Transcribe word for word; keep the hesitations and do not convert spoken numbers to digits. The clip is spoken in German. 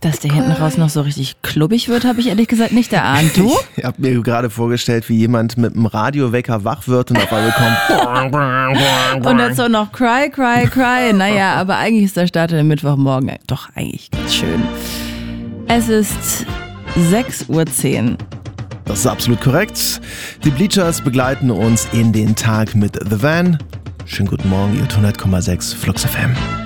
Dass der hinten raus noch so richtig klubbig wird, habe ich ehrlich gesagt nicht erahnt. Du? Ich habe mir gerade vorgestellt, wie jemand mit einem Radiowecker wach wird und auf einmal kommt. Und dazu noch Cry, Cry, Cry. Naja, aber eigentlich ist der Start am Mittwochmorgen doch eigentlich ganz schön. Es ist sechs Uhr zehn. Das ist absolut korrekt. Die Bleachers begleiten uns in den Tag mit The Van. Schönen guten Morgen, ihr hundert Komma sechs Flux F M.